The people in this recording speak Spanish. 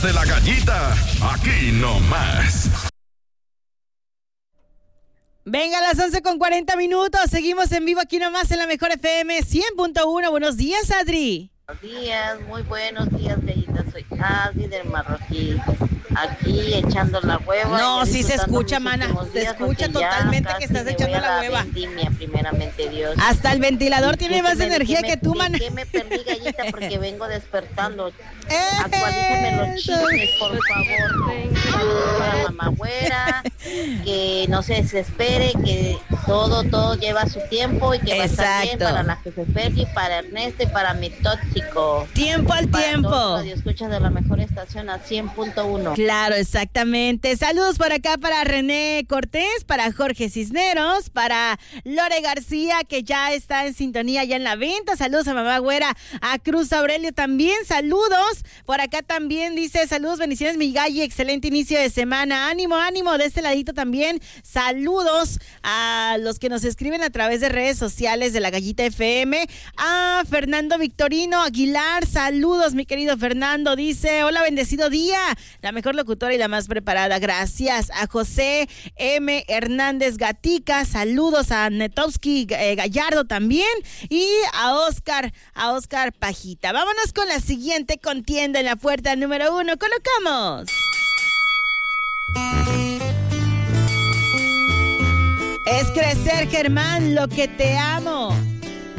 De la gallita, aquí nomás. Venga, a las 11:40. Seguimos en vivo aquí nomás en la Mejor FM 100.1. Buenos días, Adri. Buenos días, muy buenos días, gallita. Soy Adri del Marroquí. Aquí echando la hueva. No, sí se escucha, mana. Se escucha totalmente que estás echando la hueva. Vendimia, primeramente Dios. Hasta el ventilador tiene más energía que tú, mana. ¿Qué me perdí, gallita? Porque vengo despertando. Actualízame los chismes, por favor. Saludos para mamá güera. Que no se desespere, que todo lleva su tiempo y que va a estar bien para la jefe Fergie, para Ernesto y para mi tóxico. Tiempo al tiempo. Todos los escuchas de la mejor estación a 100.1. Claro, exactamente. Saludos por acá para René Cortés, para Jorge Cisneros, para Lore García, que ya está en sintonía ya en la venta. Saludos a mamá güera, a Cruz Aurelio también. Saludos. Por acá también dice, saludos, bendiciones, mi galli, excelente inicio de semana. Ánimo, de este ladito también. Saludos a los que nos escriben a través de redes sociales de la Gallita FM. A Fernando Victorino Aguilar, saludos, mi querido Fernando. Dice, hola, bendecido día. La mejor locutora y la más preparada, gracias. A José M. Hernández Gatica, saludos a Netowski Gallardo también, y a Oscar Pajita. Vámonos con la siguiente contienda en la puerta número 1. Colocamos. Es crecer, Germán, lo que te amo.